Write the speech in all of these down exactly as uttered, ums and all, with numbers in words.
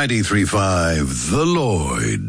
ninety-three point five The Lloyd.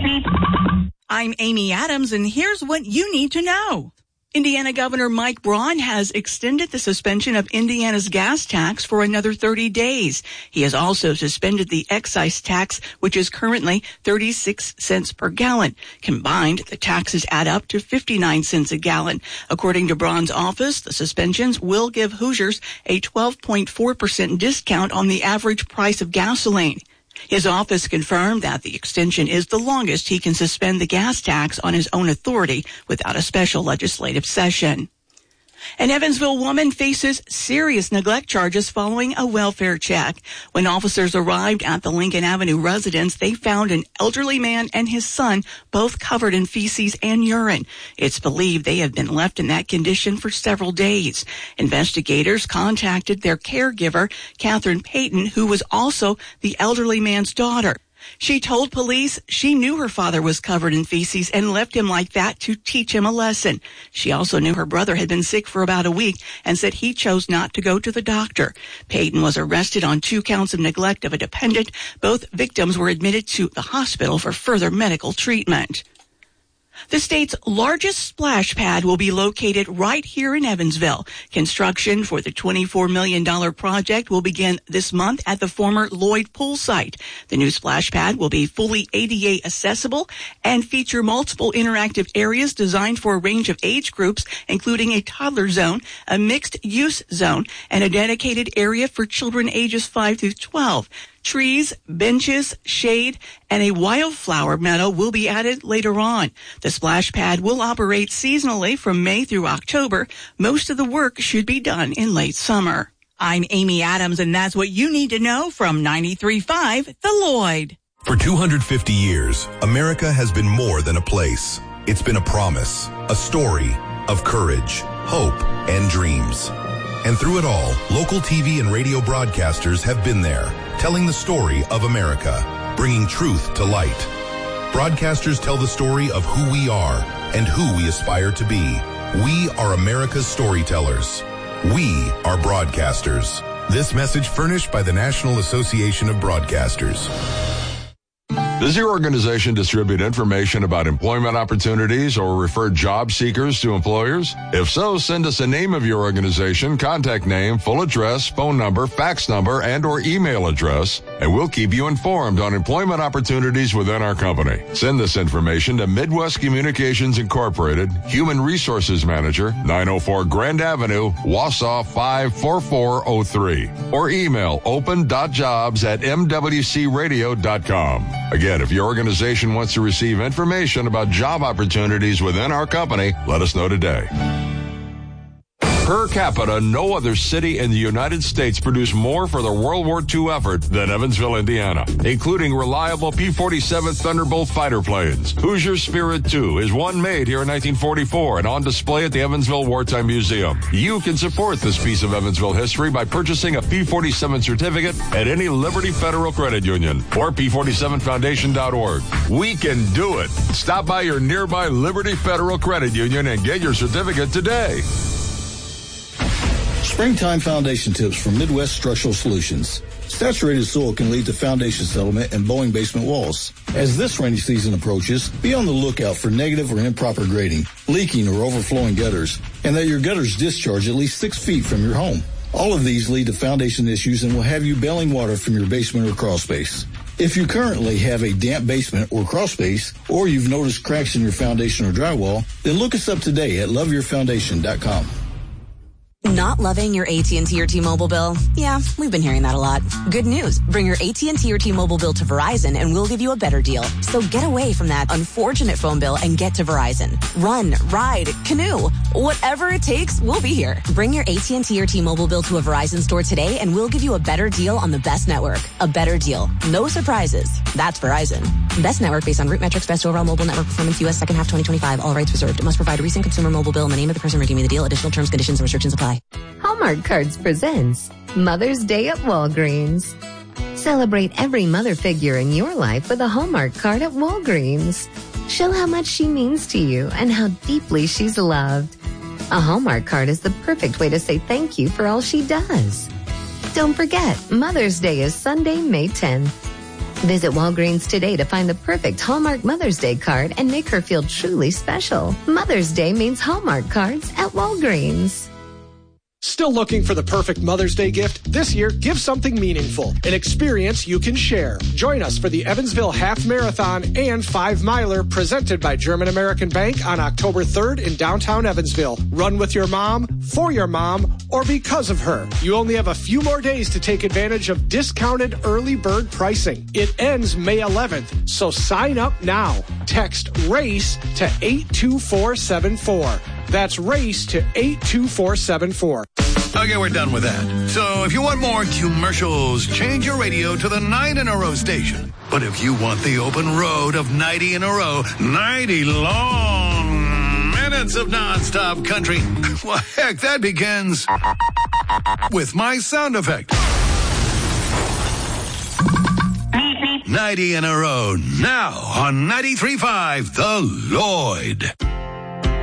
I'm Amy Adams, and here's what you need to know. Indiana Governor Mike Braun has extended the suspension of Indiana's gas tax for another thirty days. He has also suspended the excise tax, which is currently thirty-six cents per gallon. Combined, the taxes add up to fifty-nine cents a gallon. According to Braun's office, the suspensions will give Hoosiers a twelve point four percent discount on the average price of gasoline. His office confirmed that the extension is the longest he can suspend the gas tax on his own authority without a special legislative session. An Evansville woman faces serious neglect charges following a welfare check. When officers arrived at the Lincoln Avenue residence, they found an elderly man and his son both covered in feces and urine. It's believed they have been left in that condition for several days. Investigators contacted their caregiver, Catherine Payton, who was also the elderly man's daughter. She told police she knew her father was covered in feces and left him like that to teach him a lesson. She also knew her brother had been sick for about a week and said he chose not to go to the doctor. Payton was arrested on two counts of neglect of a dependent. Both victims were admitted to the hospital for further medical treatment. The state's largest splash pad will be located right here in Evansville. Construction for the twenty-four million dollars project will begin this month at the former Lloyd Pool site. The new splash pad will be fully A D A accessible and feature multiple interactive areas designed for a range of age groups, including a toddler zone, a mixed-use zone, and a dedicated area for children ages five through twelve. Trees, benches, shade, and a wildflower meadow will be added later on. The splash pad will operate seasonally from May through October. Most of the work should be done in late summer. I'm Amy Adams, and that's what you need to know from ninety-three point five The Lloyd. For two hundred fifty years, America has been more than a place. It's been a promise, a story of courage, hope, and dreams. And through it all, local T V and radio broadcasters have been there, telling the story of America, bringing truth to light. Broadcasters tell the story of who we are and who we aspire to be. We are America's storytellers. We are broadcasters. This message furnished by the National Association of Broadcasters. Does your organization distribute information about employment opportunities or refer job seekers to employers? If so, send us a name of your organization, contact name, full address, phone number, fax number, and or email address, and we'll keep you informed on employment opportunities within our company. Send this information to Midwest Communications Incorporated, Human Resources Manager, nine oh four Grand Avenue, Wausau five four four oh three, or email open.jobs at m w c radio dot com. Again, if your organization wants to receive information about job opportunities within our company, let us know today. Per capita, no other city in the United States produced more for the World War Two effort than Evansville, Indiana, including reliable P forty-seven Thunderbolt fighter planes. Hoosier Spirit two is one made here in nineteen forty-four and on display at the Evansville Wartime Museum. You can support this piece of Evansville history by purchasing a P forty-seven certificate at any Liberty Federal Credit Union or P forty-seven foundation dot org. We can do it. Stop by your nearby Liberty Federal Credit Union and get your certificate today. Springtime foundation tips from Midwest Structural Solutions. Saturated soil can lead to foundation settlement and bowing basement walls. As this rainy season approaches, be on the lookout for negative or improper grading, leaking or overflowing gutters, and that your gutters discharge at least six feet from your home. All of these lead to foundation issues and will have you bailing water from your basement or crawl space. If you currently have a damp basement or crawl space, or you've noticed cracks in your foundation or drywall, then look us up today at love your foundation dot com. Not loving your A T and T or T-Mobile bill? Yeah, we've been hearing that a lot. Good news. Bring your A T and T or T-Mobile bill to Verizon and we'll give you a better deal. So get away from that unfortunate phone bill and get to Verizon. Run, ride, canoe. Whatever it takes, we'll be here. Bring your A T and T or T-Mobile bill to a Verizon store today and we'll give you a better deal on the best network. A better deal. No surprises. That's Verizon. Best network based on root metrics, best overall mobile network performance, U S second half twenty twenty-five. All rights reserved. Must provide a recent consumer mobile bill in the name of the person redeeming the deal. Additional terms, conditions, and restrictions apply. Hallmark Cards presents Mother's Day at Walgreens. Celebrate every mother figure in your life with a Hallmark card at Walgreens. Show how much she means to you and how deeply she's loved. A Hallmark card is the perfect way to say thank you for all she does. Don't forget, Mother's Day is Sunday, May tenth. Visit Walgreens today to find the perfect Hallmark Mother's Day card and make her feel truly special. Mother's Day means Hallmark cards at Walgreens. Still looking for the perfect Mother's Day gift? This year, give something meaningful, an experience you can share. Join us for the Evansville Half Marathon and Five Miler presented by German American Bank on October third in downtown Evansville. Run with your mom, for your mom, or because of her. You only have a few more days to take advantage of discounted early bird pricing. It ends May eleventh, so sign up now. Text RACE to eight two four seven four. That's RACE to eight two four seven four. Okay, we're done with that. So if you want more commercials, change your radio to the Night in a Row station. But if you want the open road of ninety in a row, ninety long minutes of nonstop country, well, heck, that begins with my sound effect. ninety in a row, now on ninety-three point five, The Lloyd.